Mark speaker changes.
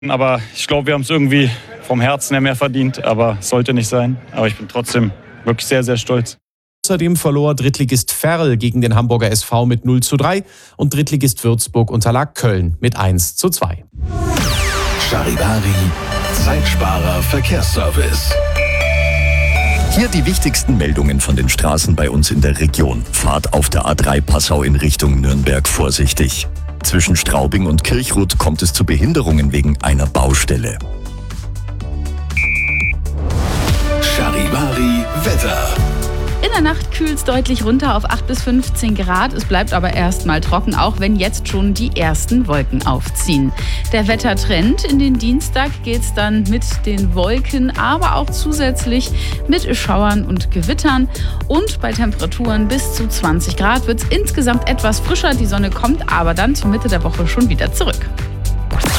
Speaker 1: Aber ich glaube, wir haben es irgendwie vom Herzen her mehr verdient, aber es sollte nicht sein. Aber ich bin trotzdem wirklich sehr, sehr stolz.
Speaker 2: Außerdem verlor Drittligist Verl gegen den Hamburger SV mit 0:3 und Drittligist Würzburg unterlag Köln mit 1:2.
Speaker 3: Charivari, Zeitsparer Verkehrsservice. Hier die wichtigsten Meldungen von den Straßen bei uns in der Region. Fahrt auf der A3 Passau in Richtung Nürnberg vorsichtig. Zwischen Straubing und Kirchrut kommt es zu Behinderungen wegen einer Baustelle. Charivari Wetter.
Speaker 4: In der Nacht kühlt es deutlich runter auf 8 bis 15 Grad. Es bleibt aber erstmal trocken, auch wenn jetzt schon die ersten Wolken aufziehen. Der Wettertrend in den Dienstag geht es dann mit den Wolken, aber auch zusätzlich mit Schauern und Gewittern. Und bei Temperaturen bis zu 20 Grad wird es insgesamt etwas frischer. Die Sonne kommt aber dann zur Mitte der Woche schon wieder zurück.